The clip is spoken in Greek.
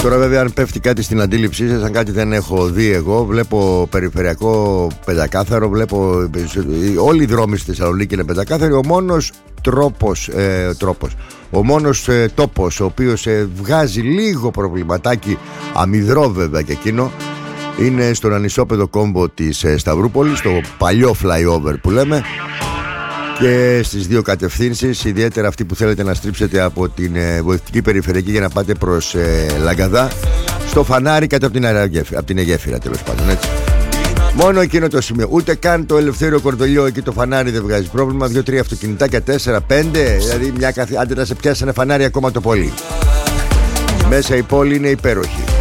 Τώρα βέβαια αν πέφτει κάτι στην αντίληψή σας, αν κάτι δεν έχω δει εγώ, βλέπω περιφερειακό πεντακάθαρο, βλέπω όλοι οι δρόμοι στη Θεσσαλονίκη είναι πεντακάθαροι. Ο μόνος ο μόνος τόπος ο οποίος βγάζει λίγο προβληματάκι, αμυδρό βέβαια και εκείνο, είναι στον ανισόπεδο κόμπο της Σταυρούπολης, στο παλιό flyover που λέμε, και στις δύο κατευθύνσεις, ιδιαίτερα αυτή που θέλετε να στρίψετε από την βοηθητική περιφερειακή για να πάτε προς Λαγκαδά, στο φανάρι κάτω από την Αιγέφυρα, τέλος πάντων, έτσι. Μόνο εκείνο το σημείο, ούτε καν το Ελευθέριο Κορδελιό, εκεί το φανάρι δεν βγάζει πρόβλημα. 2-3 αυτοκινητάκια, 4-5, δηλαδή άντε να σε πιάσει ένα φανάρι ακόμα το πολύ. Μέσα η πόλη είναι υπέροχη.